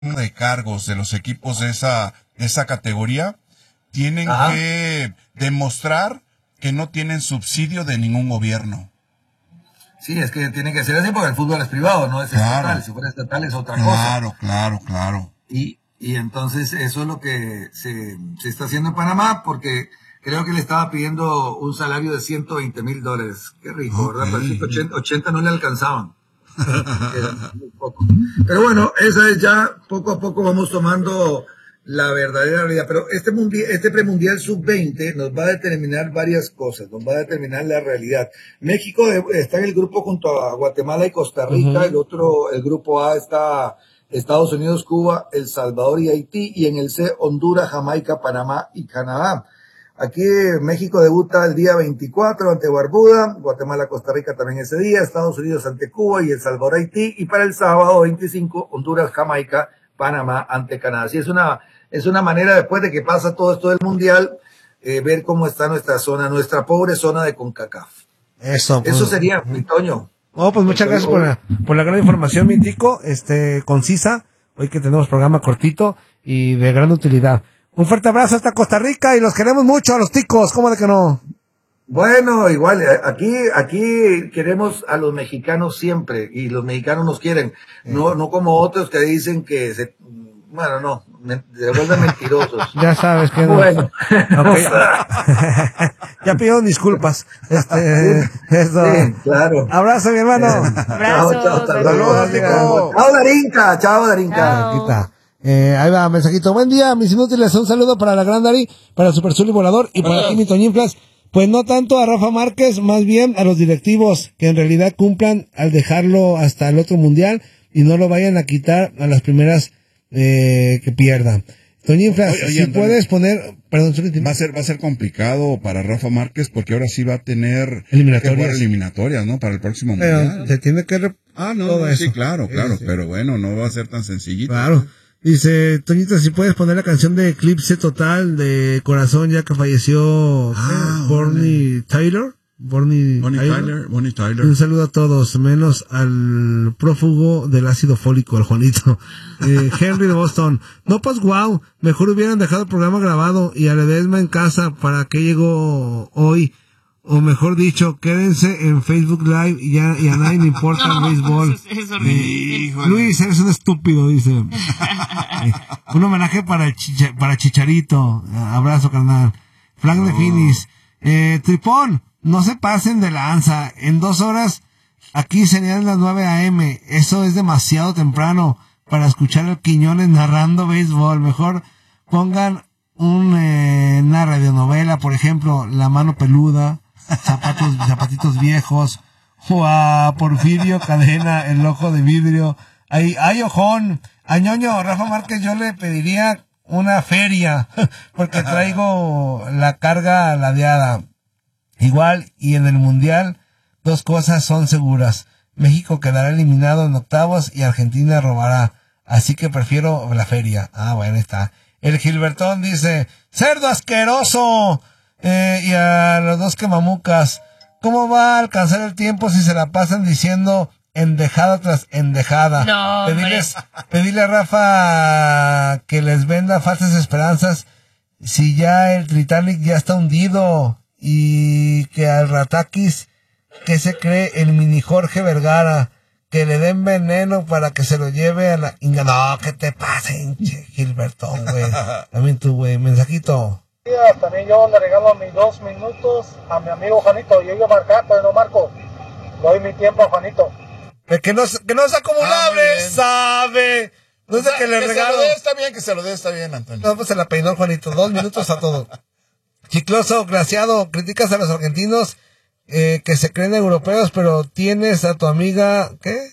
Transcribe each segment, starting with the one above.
de cargos de los equipos de esa categoría tienen que demostrar que no tienen subsidio de ningún gobierno. Sí, es que tiene que ser así porque el fútbol es privado, no es estatal. Si fuera estatal es otra cosa. Claro. Y entonces eso es lo que se está haciendo en Panamá, porque creo que le estaba pidiendo un salario de $120,000. Qué rico, ¿verdad? Pero 80 no le alcanzaban. Era muy poco. Pero bueno, esa es ya, poco a poco vamos tomando la verdadera realidad. Pero este premundial sub-20 nos va a determinar varias cosas, nos va a determinar la realidad. México está en el grupo junto a Guatemala y Costa Rica. El grupo A está Estados Unidos, Cuba, El Salvador y Haití, y en el C, Honduras, Jamaica, Panamá y Canadá. Aquí México debuta el día 24 ante Barbuda, Guatemala, Costa Rica también ese día, Estados Unidos ante Cuba y El Salvador, Haití, y para el sábado 25, Honduras, Jamaica, Panamá ante Canadá. Así es una manera, después de que pasa todo esto del Mundial, ver cómo está nuestra zona, nuestra pobre zona de CONCACAF. Eso sería, mi Toño. Oh, pues muchas gracias por la gran información, mi Tico, concisa. Hoy que tenemos programa cortito y de gran utilidad. Un fuerte abrazo hasta Costa Rica y los queremos mucho a los ticos, ¿cómo de que no? Bueno, igual, aquí queremos a los mexicanos siempre, y los mexicanos nos quieren, no como otros que dicen que se vuelven mentirosos. Ya sabes que no. Bueno. Okay. Ya pidieron disculpas. Eso. Sí, claro. Abrazo, mi hermano. Chao, saludos, Tico. Chao, Darinka. Ahí va, mensajito. Buen día, mis inútiles. Un saludo para la Gran Dari, para Super Zuli Volador y para Jimmy Toñinflas. Pues no tanto a Rafa Márquez, más bien a los directivos, que en realidad cumplan al dejarlo hasta el otro mundial y no lo vayan a quitar a las primeras que pierdan. Toñinflas, si Antonio, puedes poner, perdón, va a ser complicado para Rafa Márquez porque ahora sí va a tener eliminatorias, ¿no? Para el próximo mundial. Pero se tiene que sí, claro, sí. Pero bueno, no va a ser tan sencillito. Claro. Dice, Toñito, si puedes poner la canción de Eclipse Total de Corazón, ya que falleció Bonnie Tyler. Bonnie Tyler. Un saludo a todos, menos al prófugo del ácido fólico, al Juanito. Henry de Boston. No, pues wow, mejor hubieran dejado el programa grabado y a Ledesma en casa. ¿Para qué llegó hoy? O mejor dicho, quédense en Facebook Live y a nadie le importa el béisbol. Luis, eres un estúpido, dice. Un homenaje para Chicharito. Abrazo, carnal. Frank de Finis. Tripón, no se pasen de lanza. En 2 horas, aquí serían las 9 a.m. Eso es demasiado temprano para escuchar al Quiñones narrando béisbol. Mejor pongan una radionovela, por ejemplo, La Mano Peluda, Zapatitos Viejos, o a Porfirio Cadena, El Ojo de Vidrio. Ay, ojón. A Ñoño, Rafa Márquez, yo le pediría una feria, porque traigo la carga ladeada. Igual, y en el Mundial, 2 cosas son seguras. México quedará eliminado en octavos y Argentina robará. Así que prefiero la feria. Bueno, está. El Gilbertón dice, ¡cerdo asqueroso! Y a los 2 quemamucas, ¿cómo va a alcanzar el tiempo si se la pasan diciendo endejada tras endejada? No, Pedirle a Rafa que les venda falsas esperanzas si ya el Titanic ya está hundido, y que al Ratakis, que se cree el mini Jorge Vergara, que le den veneno para que se lo lleve a la... No, ¿qué te pasa, Gilbertón, güey? También tú, güey. Mensajito. También yo le regalo mis 2 minutos a mi amigo Juanito. Yo iba a marcar, pero no marco. Doy mi tiempo a Juanito. Que no es acumulable, sabe. No sé que le regalo. Que se lo dé, está bien, Antonio. No, pues se la peinó Juanito. 2 minutos a todo. Chicloso, glaciado, criticas a los argentinos que se creen europeos, pero tienes a tu amiga, ¿qué?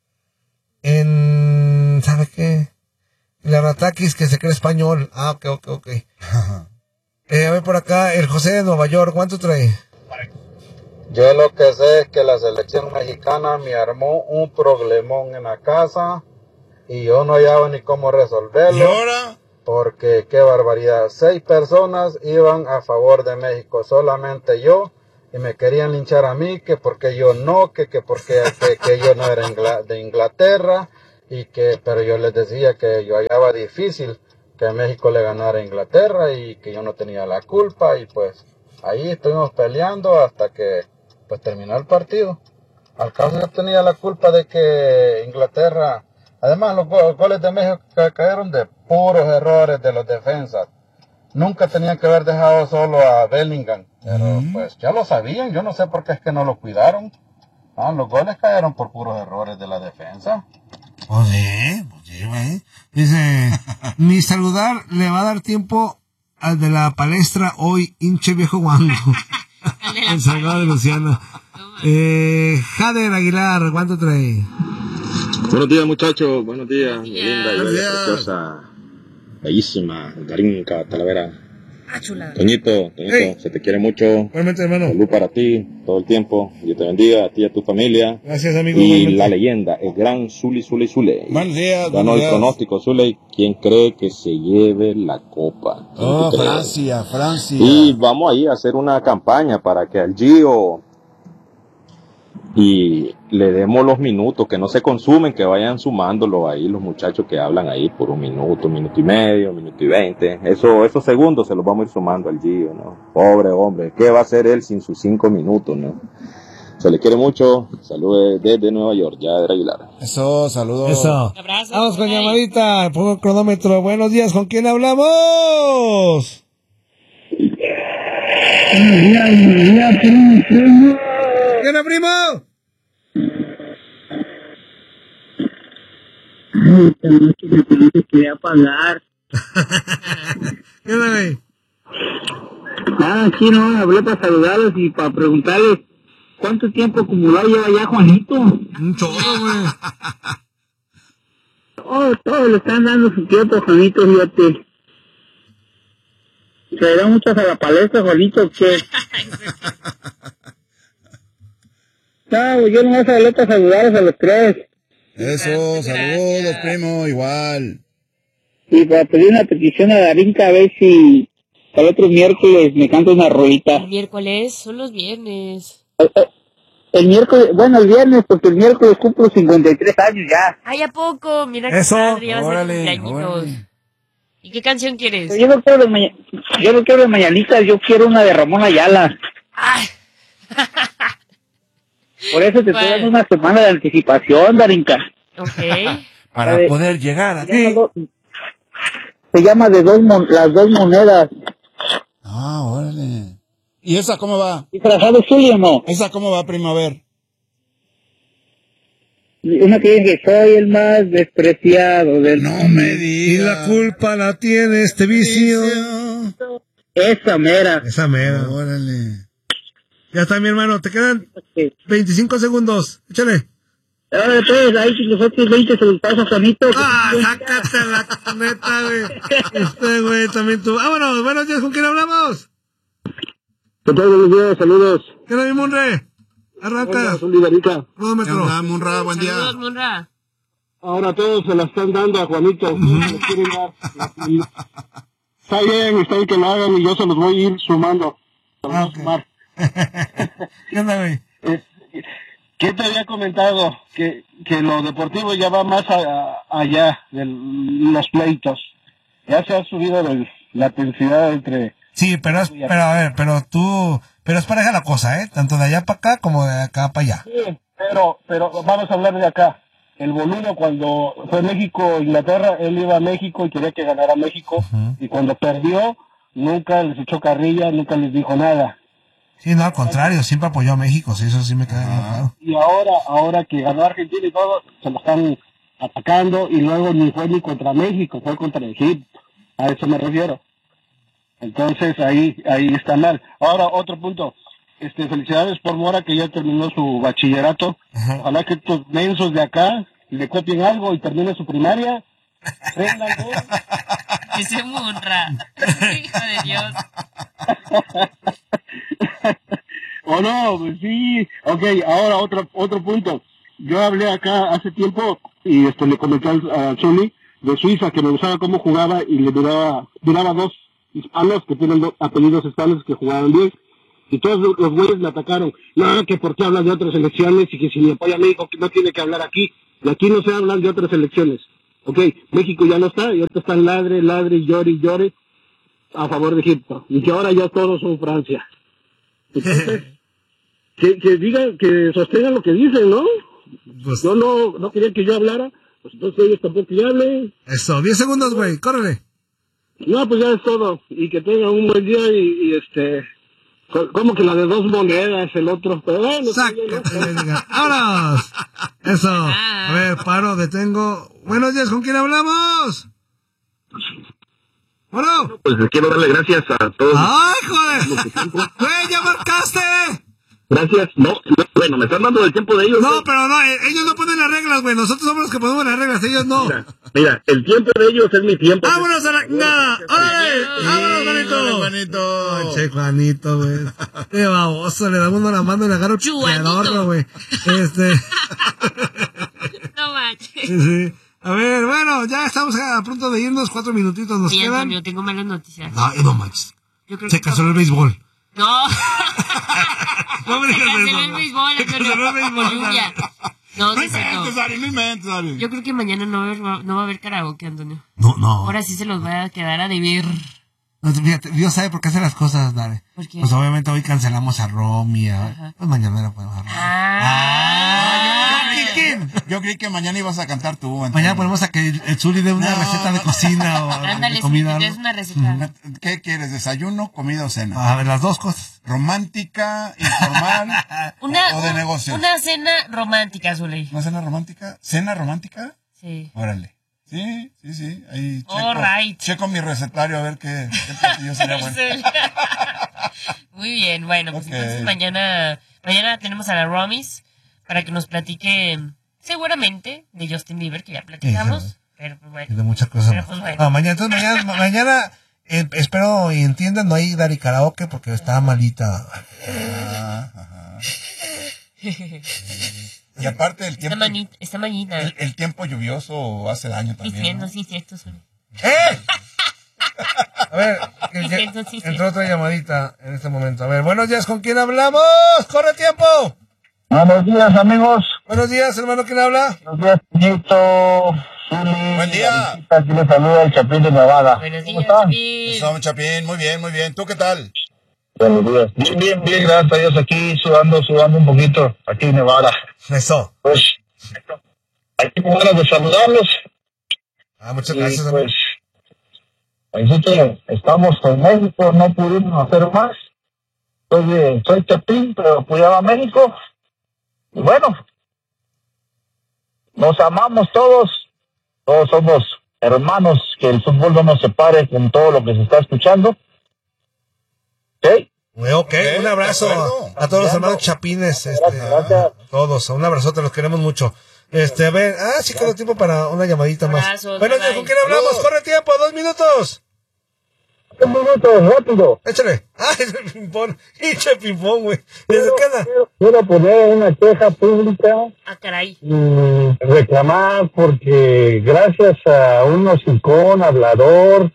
¿Sabe qué? La Ratakis, que se cree español. Ok. A ver por acá, el José de Nueva York, ¿cuánto trae? Yo lo que sé es que la selección mexicana me armó un problemón en la casa y yo no hallaba ni cómo resolverlo. ¿Y ahora? Porque qué barbaridad, 6 personas iban a favor de México, solamente yo, y me querían linchar a mí, que porque yo no, que porque yo no era de Inglaterra, pero yo les decía que yo hallaba difícil que México le ganara a Inglaterra y que yo no tenía la culpa, y pues ahí estuvimos peleando hasta que pues terminó el partido. Al caso yo tenía la culpa de que Inglaterra, además los goles de México cayeron de puros errores de los defensas. Nunca tenían que haber dejado solo a Bellingham, pero pues ya lo sabían, yo no sé por qué es que no lo cuidaron. Los goles cayeron por puros errores de la defensa. Güey. Dice, mi saludar le va a dar tiempo al de la palestra hoy, hinche viejo guango. El Salgado de Luciano. Jader Aguilar, ¿cuánto trae? Buenos días, muchachos, buenos días. Linda y bella, preciosa, bellísima, Darinka Talavera. Chula. Toñito, hey. Se te quiere mucho. Igualmente, hermano. Salud para ti todo el tiempo. Dios te bendiga, a ti y a tu familia. Gracias, amigo. Y igualmente. la leyenda, el gran Zuli. Buen día. Ganó el pronóstico, Zuli. ¿Quién cree que se lleve la copa? Francia. Y vamos ahí a hacer una campaña para que al Gio y le demos los minutos, que no se consumen, que vayan sumándolo ahí los muchachos que hablan ahí por un minuto y medio, minuto y 20. Esos segundos se los vamos a ir sumando al Gio, ¿no? Pobre hombre, ¿qué va a hacer él sin sus 5 minutos, no? Se le quiere mucho. Saludos desde Nueva York, Jader Aguilar. Eso, saludos. Eso. Abrazo. Vamos con llamadita, pongo el cronómetro. Buenos días, ¿con quién hablamos? ¿Qué onda, primo? Me quería pagar. ¿Qué onda, güey? Aquí no, hablé para saludarlos y para preguntarles cuánto tiempo acumulado lleva ya Juanito. Un chorro, güey. Todos le están dando su tiempo, Juanito, fíjate. ¿Se dan muchas a la palestra, Juanito, que no, yo nomás hablé para saludarlos a los tres. Eso, saludos, primo, igual. Y para pedir una petición a Darinka, a ver si para el otro miércoles me canta una rolita. El miércoles, son los viernes. El miércoles, bueno, el viernes, porque el miércoles cumplo 53 años ya. Ay, ¿a poco? Mira que eso, padre, ya va a ser órale. cumpleañitos. ¿Y qué canción quieres? Yo no quiero de mañanitas, yo quiero una de Ramón Ayala. Ay. Por eso te estoy dando una semana de anticipación, Darinka. Ok. Para poder llegar a ti. Se llama las dos monedas. Órale. ¿Y esa cómo va? ¿Y se la sabe Zuli o no? ¿Esa cómo va, primo? A ver. Una que dice, soy el más despreciado del No me digas. Y la culpa la tiene este vicio. Esa mera. Órale. Ya está, mi hermano, te quedan 25 segundos. Échale. Ahora pues, ahí si nosotros 20 segundos a Juanito. Sácate la neta, güey. Güey, también tú. Vámonos, buenos días, ¿con quién hablamos? ¿Qué tal, buenos días? Saludos. ¿Qué tal, mi Munre? Arranca. Soy Darinka. Cronómetro. Munra, buen día. Saludos, Munra. Ahora todos se la están dando a Juanito. Le quieren dar. Está bien que lo hagan y yo se los voy a ir sumando. ¿Qué onda, güey? ¿Qué te había comentado? Que lo deportivo ya va más allá de los pleitos. Ya se ha subido la tensidad entre... Sí, pero es pareja la cosa, ¿eh? Tanto de allá para acá como de acá para allá. Sí, pero vamos a hablar de acá. El Boludo, cuando fue México-Inglaterra, él iba a México y quería que ganara México. Y cuando perdió, nunca les echó carrilla, nunca les dijo nada. Sí, no, al contrario, siempre apoyó a México, sí, eso sí me queda claro. Y ahora que ganó Argentina y todo, se lo están atacando y luego ni fue ni contra México, fue contra Egipto. A eso me refiero. Entonces ahí está mal. Ahora otro punto. Felicidades por Mora, que ya terminó su bachillerato. Ajá. Ojalá que estos mensos de acá le copien algo y termine su primaria. Prendan todo. Que se Munra. Hijo de Dios. ¿O no? Pues sí. Ok, ahora otro punto. Yo hablé acá hace tiempo y le comenté a Zuli de Suiza que me gustaba cómo jugaba y le duraba 2 hispanos que tienen apellidos hispanos que jugaban bien. Y todos los güeyes le atacaron. No, que por qué hablas de otras elecciones y que si le apoya a México que no tiene que hablar aquí. Y aquí no se hablan de otras elecciones. Ok, México ya no está, y ahorita están ladre, llore a favor de Egipto. Y que ahora ya todos son Francia. Entonces, que digan, que sostengan lo que dicen, ¿no? Pues, yo no quería que yo hablara, pues entonces ellos tampoco que hablen. Eso, 10 segundos, güey, córrele. No, pues ya es todo. Y que tengan un buen día y como que la de 2 monedas, el otro. Pero bueno, ¡vámonos! Eso. A ver, paro, detengo. Buenos días, ¿con quién hablamos? Bueno. Pues les quiero darle gracias a todos. ¡Ay, joder! ¡Güey, ya marcaste! Gracias. No, bueno, me están dando el tiempo de ellos. No, pero no, ellos no ponen las reglas, güey. Nosotros somos los que ponemos las reglas, ellos no. Mira, el tiempo de ellos es mi tiempo. ¡Vámonos a la nada! ¡Órale! ¡Vámonos, Juanito! Juanito. Che, Juanito, güey. Qué baboso, le da uno la mano y le agarra el pedorro, güey. No manches. Sí. A ver, bueno, ya estamos a punto de irnos, 4 minutitos nos quedan. Antonio, tengo malas noticias. No manches. Se canceló el béisbol. No. No me digas eso. Se canceló el béisbol, lluvia. No, no inventes, Ari. Yo creo que mañana no va a haber karaoke, Antonio. No. Ahora sí se los va a quedar a deber. No, fíjate, Dios sabe por qué hace las cosas, Dale. ¿Por qué? Pues obviamente hoy cancelamos a Romy, pues mañana la podemos Yo creí que mañana ibas a cantar tú. Antonio. Mañana ponemos a que el Zuli dé una receta de cocina o de comida. Es una receta. ¿Qué quieres? ¿Desayuno, comida o cena? A ver, las dos cosas. ¿Romántica, informal o de negocio? Una cena romántica, Zuli. ¿Una cena romántica? ¿Cena romántica? Sí. Órale. Sí. Ahí checo mi recetario a ver qué platillo sería bueno. Muy bien, bueno, pues entonces mañana tenemos a la Romis para que nos platique seguramente de Justin Bieber, que ya platicamos. Sí, pero pues bueno. de muchas cosas. Pero, pues, bueno. Mañana espero y entiendan, no hay Dari Karaoke porque está malita. Ajá. Y aparte el tiempo... Está mañita. El tiempo lluvioso hace daño también. Sí, cierto. A ver, entró otra llamadita en este momento. A ver, buenos días, ¿con quién hablamos? ¡Corre tiempo! Buenos días, amigos. Buenos días, hermano, ¿quién habla? Buenos días, Nito, Zuli. Buen día. Aquí les saluda el Chapín de Nevada. Buenos días, Chapín. Estamos, Chapín, muy bien. ¿Tú qué tal? Buenos días. Bien, gracias a Dios, aquí sudando un poquito, aquí en Nevada. Eso. Pues, aquí con ganas de saludarlos. Muchas gracias, pues, así que estamos en México, no pudimos hacer más. Soy Chapín, pero apoyaba a México. Y bueno, nos amamos todos somos hermanos, que el fútbol no nos separe con todo lo que se está escuchando. Ok, un abrazo a todos los hermanos Chapines, gracias. Todos, un abrazote, los queremos mucho. A ver, sí quedó tiempo para una llamadita más. Buenos días, ¿con quién hablamos? Corre tiempo, 2 minutos. 2 minutos, rápido. Échale. Es el ping-pong. Hinche ping-pong, güey. ¿Desde qué anda? Quiero poner una queja pública. Caray. Y reclamar porque gracias a un hocicón, hablador,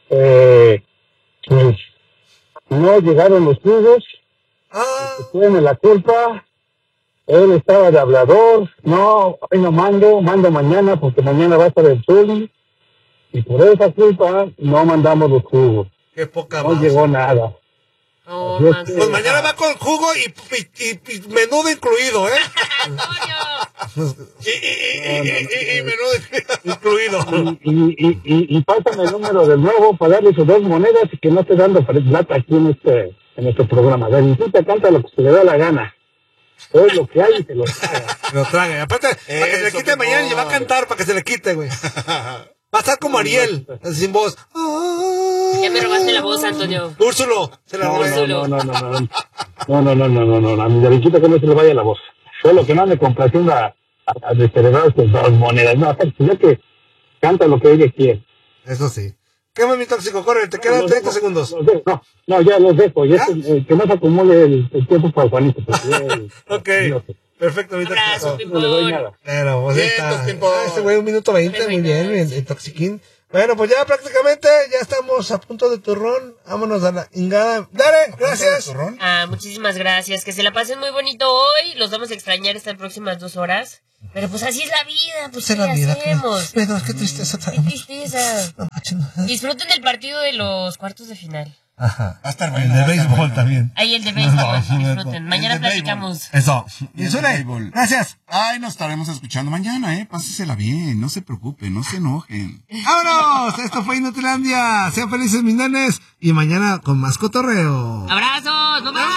pues no llegaron los jugos. Tiene la culpa. Él estaba de hablador. No, hoy no mando mañana porque mañana va a estar el Zuli. Y por esa culpa no mandamos los jugos. Qué poca no llegó nada. Pues mañana va con jugo y menudo incluido, y menudo incluido. Y pásame el número del nuevo para darle sus 2 monedas y que no esté dando plata aquí en este programa. Bendita, canta lo que se le da la gana. Es lo que hay y se lo traga. Lo traga. Y aparte, para que se le quite mañana y le va a cantar para que se le quite, güey. Va a estar como Ariel, sin voz. Ya me robaste la voz, Antonio. Úrsulo, se la robé. No, a mi derechita que no se le vaya la voz. Yo lo que más me complació a descerebrar sus 2 monedas. No, ya que canta lo que ella quiere. Eso sí. ¿Qué más, mi tóxico? Corre, te quedan 30 segundos. No, ya los dejo. Ya que no se acumule el tiempo para Juanito. Ok. Perfecto, mi tóxico. No le doy nada. Pero, pues está. Este güey, 1 minuto 20, muy bien, el toxiquín. Bueno, pues ya prácticamente ya estamos a punto de turrón. Vámonos a la ingada. Dale, gracias. Muchísimas gracias. Que se la pasen muy bonito hoy. Los vamos a extrañar estas próximas 2 horas. Pero pues así es la vida. Pues ¿qué hacemos? Pero qué tristeza. Qué tristeza. Disfruten del partido de los cuartos de final. Ajá. Va a estar bueno. El de béisbol también. Ahí el de béisbol. Disfruten. Mañana platicamos. Eso. Y gracias. Ay, nos estaremos escuchando mañana, Pásesela bien. No se preocupen, no se enojen. ¡Vámonos! Esto fue Inutilandia. Sean felices, mis nenes. Y mañana con más cotorreo. ¡Abrazos! ¡No más!